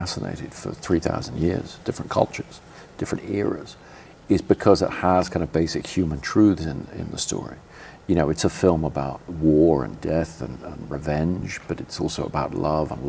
fascinated for 3,000 years, different cultures, different eras, is because it has kind of basic human truths in the story. You know, it's a film about war and death and revenge, but it's also about love and